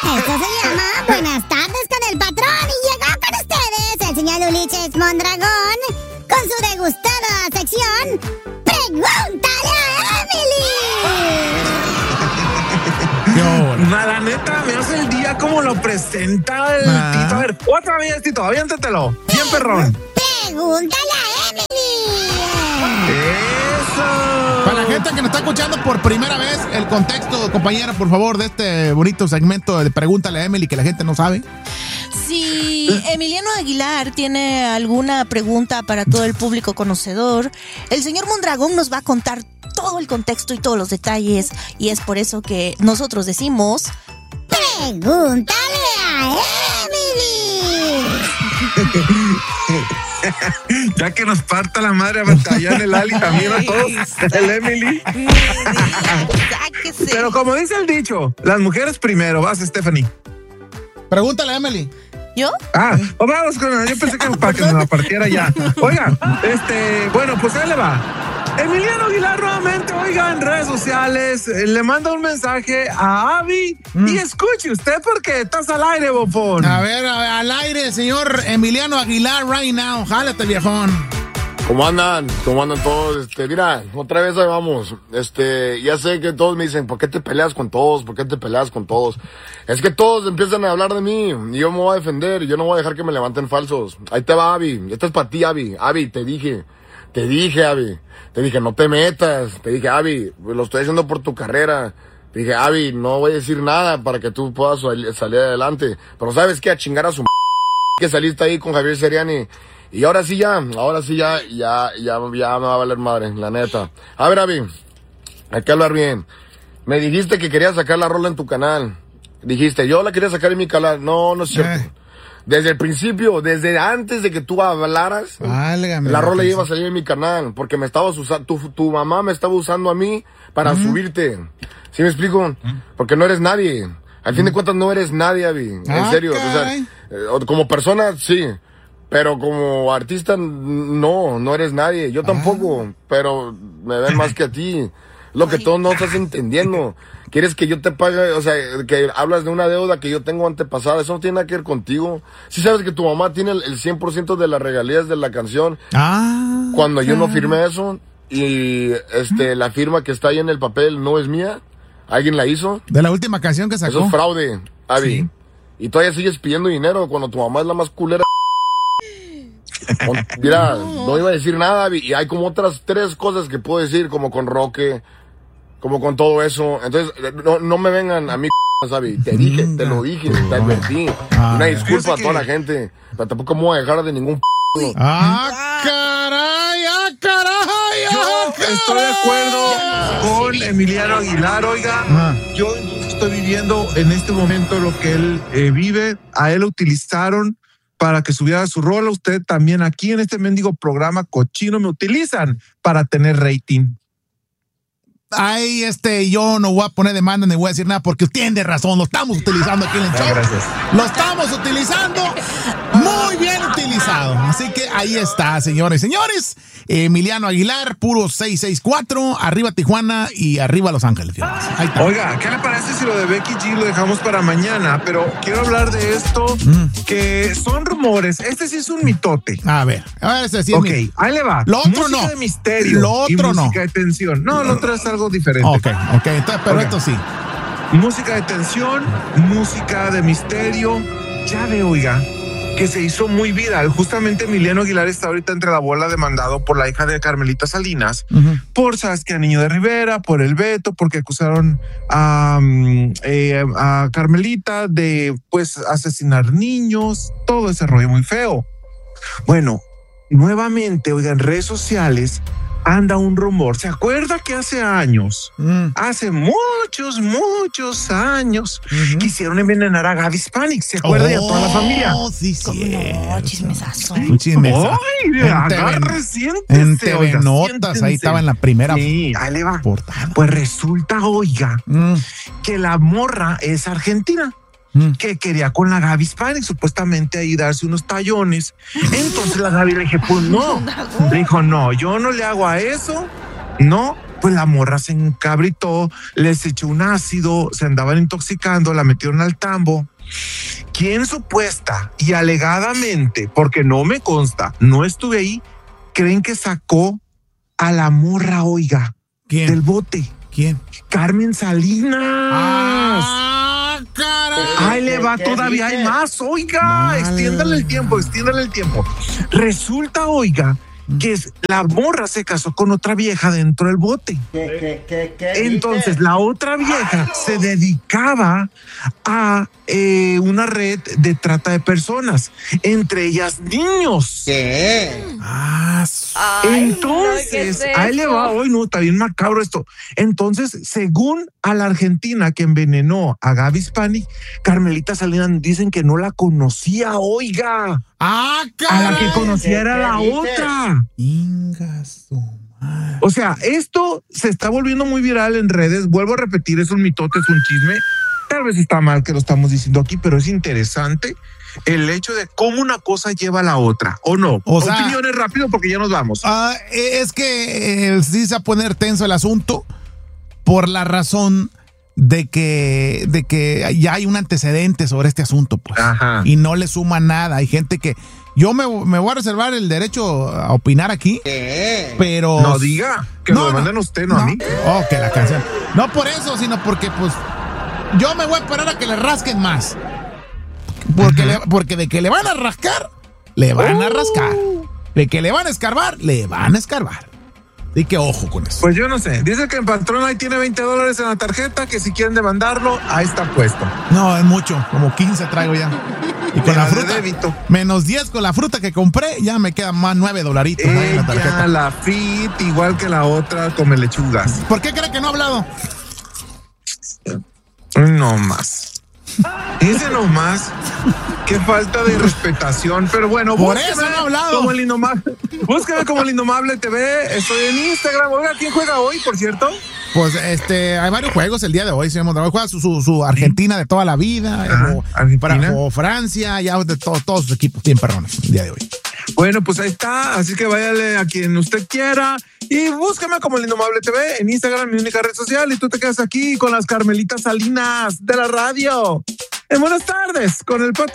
Esto se llama Buenas tardes con el patrón y llegó con ustedes el señor Ulises Mondragón con su degustada sección Pregúntale a Emily. La neta, me hace el día como lo presenta el Tito. A ver, otra vez, Tito, aviéntatelo. Bien perrón. Pregúntale a Emily. Eso. Para la gente que nos está escuchando por primera vez, el contexto, compañera, por favor, de este bonito segmento de Pregúntale a Emily que la gente no sabe. Si Emiliano Aguilar tiene alguna pregunta para todo el público conocedor, el señor Mondragón nos va a contar todo el contexto y todos los detalles, y es por eso que nosotros decimos Pregúntale a Emily. Ya que nos parta la madre a batallar el Ali también a todos, el Emily. Pero como dice el dicho, las mujeres primero. Vas, Stephanie. Pregúntale a Emily. ¿Yo? Vamos con... Yo pensé que para que nos la partiera ya. Oiga, bueno, pues ahí le va. Emiliano Aguilar nuevamente, oiga, en redes sociales, le manda un mensaje a Abby y escuche usted porque estás al aire, bofón. A ver, al aire, señor Emiliano Aguilar, right now. Jálate, viejón. ¿Cómo andan? ¿Cómo andan todos? Mira, otra vez ahí vamos. Ya sé que todos me dicen, ¿por qué te peleas con todos? ¿Por qué te peleas con todos? Es que todos empiezan a hablar de mí y yo me voy a defender y yo no voy a dejar que me levanten falsos. Ahí te va, Abby. Esta es para ti, Abby. Abby, te dije, Abby. Te dije, no te metas. Te dije, Abby, lo estoy haciendo por tu carrera. Te dije, Abby, no voy a decir nada para que tú puedas salir adelante. Pero ¿sabes qué? A chingar a su que saliste ahí con Javier Seriani. Y ahora sí ya me va a valer madre, la neta. A ver, Abby, hay que hablar bien. Me dijiste que querías sacar la rola en tu canal. Dijiste, yo la quería sacar en mi canal. No es cierto. Desde el principio, desde antes de que tú hablaras, la rola iba a salir en mi canal, porque me estabas usando, tu mamá me estaba usando a mí para subirte. ¿Sí me explico? Porque no eres nadie. Al fin de cuentas no eres nadie, Abby. En serio. O sea, como persona, sí. Pero como artista, no eres nadie. Yo tampoco, pero me ven más que a ti. Lo que tú no estás entendiendo. ¿Quieres que yo te pague? O sea, que hablas de una deuda que yo tengo antepasada. Eso no tiene nada que ver contigo. Sí sabes que tu mamá tiene el 100% de las regalías de la canción. Cuando yo no firmé eso, y la firma que está ahí en el papel no es mía. ¿Alguien la hizo? De la última canción que sacó. Eso es fraude, Abby. Sí. Y todavía sigues pidiendo dinero cuando tu mamá es la más culera. Mira, no iba a decir nada, Abby. Y hay como otras 3 cosas que puedo decir, como con Roque, como con todo eso. Entonces, no me vengan a mí, Abby. Te dije, te lo dije, te advertí. Una disculpa a toda la gente. Pero tampoco me voy a dejar de ningún caray! Yo estoy de acuerdo con Emiliano Aguilar, oiga. Yo estoy viviendo en este momento lo que él vive. A él lo utilizaron para que subiera su rola. Usted también aquí en este mendigo programa cochino me utilizan para tener rating. Ay, yo no voy a poner demanda ni voy a decir nada porque tiene razón, lo estamos utilizando aquí en el show. Gracias. Lo estamos utilizando, muy bien utilizado. Así que ahí está, señores. Señores, Emiliano Aguilar, puro 664, arriba Tijuana y arriba Los Ángeles. Ahí está. Oiga, ¿qué le parece si lo de Becky G lo dejamos para mañana? Pero quiero hablar de esto, que son rumores. Este sí es un mitote. A ver, ese sí es ahí le va. Lo otro música no. de misterio. Lo otro y música de tensión. No, lo otro es algo diferente. Ok, entonces, pero esto sí. Música de tensión, música de misterio. Ya ve, oiga, que se hizo muy viral. Justamente Emiliano Aguilar está ahorita entre la bola demandado por la hija de Carmelita Salinas, por Saskia Niño de Rivera, por el Beto, porque acusaron a Carmelita de, pues, asesinar niños, todo ese rollo muy feo. Bueno, nuevamente, oiga, en redes sociales anda un rumor. ¿Se acuerda que hace años, hace muchos años, quisieron envenenar a Gaby Spanik? ¿Se acuerda? Y a toda la familia. Sí, sí. No, chismesazo. Un chismesazo. ¡Ay, agarre, en TV Notas, ahí estaba en la primera ahí le va. portada. Pues resulta, oiga, que la morra es argentina. Que quería con la Gaby Spanik supuestamente ahí darse unos tallones. Entonces la Gaby le dije, pues no. Le dijo, no, yo no le hago a eso. No, pues la morra se encabritó, les echó un ácido, se andaban intoxicando, la metieron al tambo. ¿Quién supuesta y alegadamente, porque no me consta, no estuve ahí, creen que sacó a la morra, oiga, ¿Quién? del bote? ¿Quién? Carmen Salinas. Caray. Ahí le va, todavía hay más, oiga, Vale. extiéndale el tiempo. Resulta, oiga, que la morra se casó con otra vieja dentro del bote. Entonces, la otra vieja se dedicaba a una red de trata de personas, entre ellas niños. Entonces, ahí le va, hoy no, está bien macabro esto. Entonces, según a la argentina que envenenó a Gaby Spanik, Carmelita Salinas dicen que no la conocía, oiga. A la que conocía era la otra. O sea, esto se está volviendo muy viral en redes. Vuelvo a repetir, es un mitote, es un chisme. Tal vez está mal que lo estamos diciendo aquí, pero es interesante el hecho de cómo una cosa lleva a la otra, ¿o no? O sea, opiniones rápido porque ya nos vamos. Es que sí se va a poner tenso el asunto por la razón de que ya hay un antecedente sobre este asunto, pues. Ajá. Y no le suma nada. Hay gente que... Yo me voy a reservar el derecho a opinar aquí, pero... No diga, que lo manden usted, no a mí. Oh, que la canción. No por eso, sino porque, pues, yo me voy a esperar a que le rasquen más. Porque de que le van a rascar, le van a rascar. De que le van a escarbar, le van a escarbar. Así que ojo con eso. Pues yo no sé. Dice que el patrón ahí tiene $20 en la tarjeta, que si quieren demandarlo, ahí está puesto. No, es mucho. Como 15 traigo ya. Y con la fruta, menos 10 con la fruta que compré, ya me quedan más $9 en la tarjeta. La fit, igual que la otra, come lechugas. ¿Por qué cree que no ha hablado? No más. Dice nomás. Qué falta de respetación. Pero bueno, por eso no he hablado. Como el Indomable. Búscame como el Indomable TV. Estoy en Instagram. Oiga, ¿quién juega hoy, por cierto? Pues hay varios juegos el día de hoy. Juega su Argentina de toda la vida. O Francia, ya de todos sus equipos bien perrones el día de hoy. Bueno, pues ahí está. Así que váyale a quien usted quiera. Y búscame como el Indomable TV en Instagram, mi única red social. Y tú te quedas aquí con las Carmelitas Salinas de la radio. Buenas tardes con el patrón.